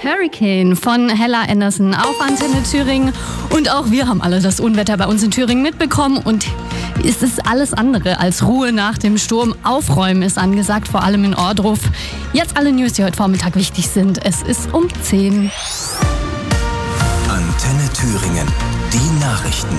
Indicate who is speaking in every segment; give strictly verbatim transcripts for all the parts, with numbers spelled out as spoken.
Speaker 1: Hurricane von Hella Anderson auf Antenne Thüringen. Und auch wir haben alle das Unwetter bei uns in Thüringen mitbekommen. Und es ist alles andere als Ruhe nach dem Sturm. Aufräumen ist angesagt, vor allem in Ohrdruf. Jetzt alle News, die heute Vormittag wichtig sind. Es ist um zehn.
Speaker 2: Antenne Thüringen, die Nachrichten.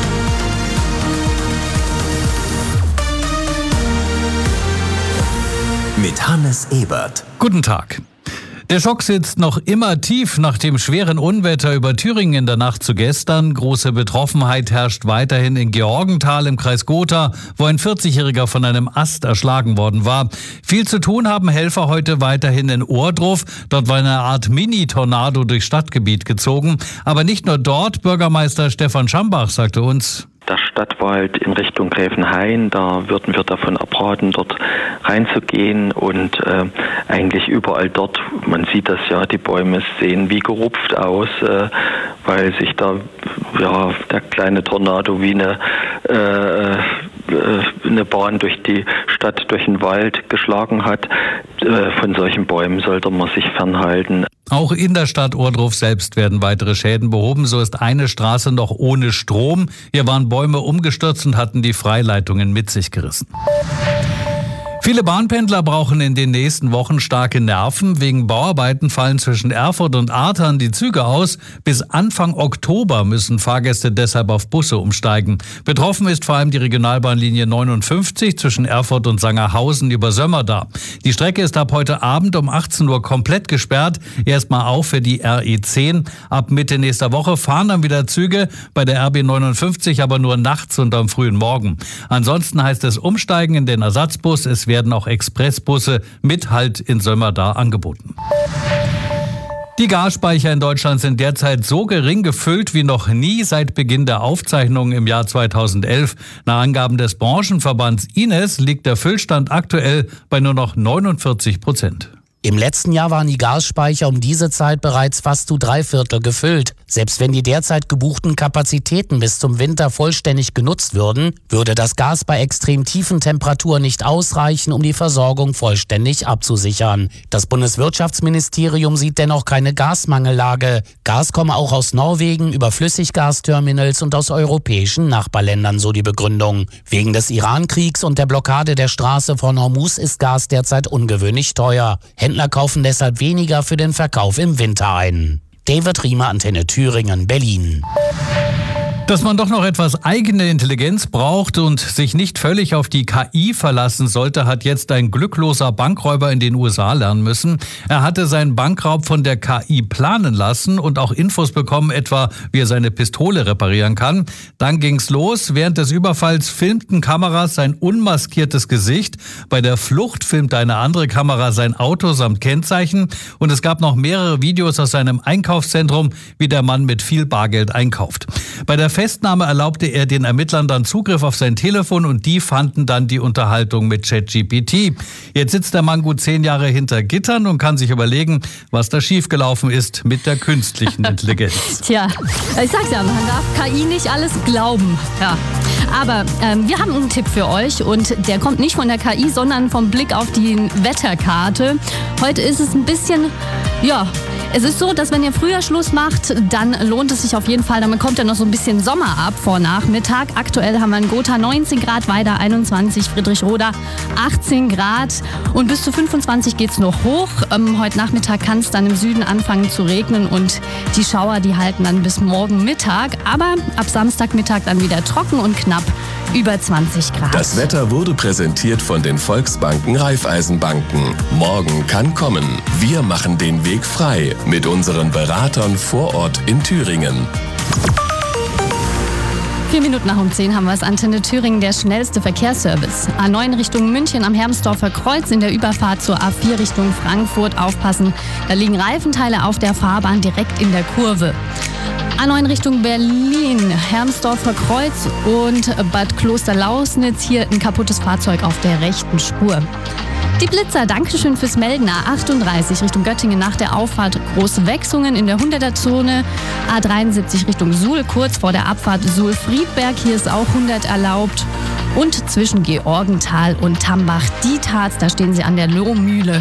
Speaker 2: Mit Hannes Ebert.
Speaker 3: Guten Tag. Der Schock sitzt noch immer tief nach dem schweren Unwetter über Thüringen in der Nacht zu gestern. Große Betroffenheit herrscht weiterhin in Georgenthal im Kreis Gotha, wo ein vierzigjähriger von einem Ast erschlagen worden war. Viel zu tun haben Helfer heute weiterhin in Ohrdruf. Dort war eine Art Mini-Tornado durchs Stadtgebiet gezogen. Aber nicht nur dort. Bürgermeister Stefan Schambach sagte uns:
Speaker 4: Der Stadtwald in Richtung Gräfenhain, da würden wir davon abraten, dort reinzugehen und äh, eigentlich überall dort, man sieht das ja, die Bäume sehen wie gerupft aus, äh, weil sich da ja der kleine Tornado wie eine, äh, äh, eine Bahn durch die Stadt, durch den Wald geschlagen hat. Äh, von solchen Bäumen sollte man sich fernhalten.
Speaker 3: Auch in der Stadt Ohrdruf selbst werden weitere Schäden behoben. So ist eine Straße noch ohne Strom. Hier waren Bäume umgestürzt und hatten die Freileitungen mit sich gerissen. Viele Bahnpendler brauchen in den nächsten Wochen starke Nerven. Wegen Bauarbeiten fallen zwischen Erfurt und Artern die Züge aus. Bis Anfang Oktober müssen Fahrgäste deshalb auf Busse umsteigen. Betroffen ist vor allem die Regionalbahnlinie neunundfünfzig zwischen Erfurt und Sangerhausen über Sömmerda. Die Strecke ist ab heute Abend um achtzehn Uhr komplett gesperrt. Erstmal auch für die R E zehn. Ab Mitte nächster Woche fahren dann wieder Züge, bei der R B neunundfünfzig aber nur nachts und am frühen Morgen. Ansonsten heißt es umsteigen in den Ersatzbus. Es werden auch Expressbusse mit Halt in Sömmerda angeboten. Die Gasspeicher in Deutschland sind derzeit so gering gefüllt wie noch nie seit Beginn der Aufzeichnungen im Jahr zweitausendelf. Nach Angaben des Branchenverbands I N E S liegt der Füllstand aktuell bei nur noch neunundvierzig Prozent.
Speaker 5: Im letzten Jahr waren die Gasspeicher um diese Zeit bereits fast zu drei Viertel gefüllt. Selbst wenn die derzeit gebuchten Kapazitäten bis zum Winter vollständig genutzt würden, würde das Gas bei extrem tiefen Temperaturen nicht ausreichen, um die Versorgung vollständig abzusichern. Das Bundeswirtschaftsministerium sieht dennoch keine Gasmangellage. Gas komme auch aus Norwegen über Flüssiggasterminals und aus europäischen Nachbarländern, so die Begründung. Wegen des Iran-Kriegs und der Blockade der Straße von Hormuz ist Gas derzeit ungewöhnlich teuer. Händler kaufen deshalb weniger für den Verkauf im Winter ein. David Riemer, Antenne Thüringen, Berlin.
Speaker 3: Dass man doch noch etwas eigene Intelligenz braucht und sich nicht völlig auf die K I verlassen sollte, hat jetzt ein glückloser Bankräuber in den U S A lernen müssen. Er hatte seinen Bankraub von der K I planen lassen und auch Infos bekommen, etwa wie er seine Pistole reparieren kann. Dann ging's los. Während des Überfalls filmten Kameras sein unmaskiertes Gesicht. Bei der Flucht filmte eine andere Kamera sein Auto samt Kennzeichen. Und es gab noch mehrere Videos aus seinem Einkaufszentrum, wie der Mann mit viel Bargeld einkauft. Bei der Festnahme erlaubte er den Ermittlern dann Zugriff auf sein Telefon und die fanden dann die Unterhaltung mit ChatGPT. Jetzt sitzt der Mann gut zehn Jahre hinter Gittern und kann sich überlegen, was da schiefgelaufen ist mit der künstlichen Intelligenz.
Speaker 1: Tja, ich sag's ja, man darf K I nicht alles glauben. Ja. Aber ähm, wir haben einen Tipp für euch und der kommt nicht von der K I, sondern vom Blick auf die Wetterkarte. Heute ist es ein bisschen, ja... Es ist so, dass wenn ihr früher Schluss macht, dann lohnt es sich auf jeden Fall. Dann kommt ja noch so ein bisschen Sommer ab vor Nachmittag. Aktuell haben wir in Gotha neunzehn Grad, Weida einundzwanzig, Friedrichroda achtzehn Grad und bis zu fünfundzwanzig geht's noch hoch. Ähm, heute Nachmittag kann es dann im Süden anfangen zu regnen und die Schauer, die halten dann bis morgen Mittag. Aber ab Samstagmittag dann wieder trocken und knapp über zwanzig Grad.
Speaker 2: Das Wetter wurde präsentiert von den Volksbanken Raiffeisenbanken. Morgen kann kommen. Wir machen den Weg frei mit unseren Beratern vor Ort in Thüringen.
Speaker 1: Vier Minuten nach um zehn haben wir es. Antenne Thüringen, der schnellste Verkehrsservice. A neun Richtung München am Hermsdorfer Kreuz in der Überfahrt zur A vier Richtung Frankfurt. Aufpassen, da liegen Reifenteile auf der Fahrbahn direkt in der Kurve. A neun Richtung Berlin, Hermsdorfer Kreuz und Bad Klosterlausnitz. Hier ein kaputtes Fahrzeug auf der rechten Spur. Die Blitzer, Dankeschön fürs Melden. A achtunddreißig Richtung Göttingen nach der Auffahrt große Wechselungen in der hunderter-Zone. A dreiundsiebzig Richtung Suhl, kurz vor der Abfahrt Suhl-Friedberg. Hier ist auch hundert erlaubt. Und zwischen Georgenthal und Tambach-Dietharz, da stehen sie an der Lohmühle.